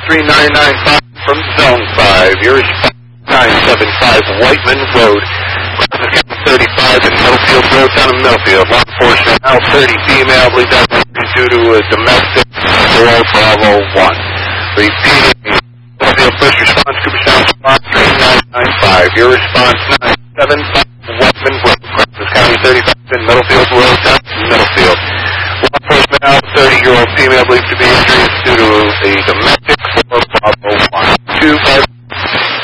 3995 from Zone 5. Your response 975 Whiteman Road. Crosses County 35 and Millfield Road down in Millfield. Law enforcement now 30 female. I believe that's due to a domestic Royal Bravo 1. Repeating. Millfield first response, Cooperstown response 3995. Your response 975 Whiteman Road. Crosses County 35 and Millfield Road down in Millfield. Law enforcement now 30-year-old female. I believe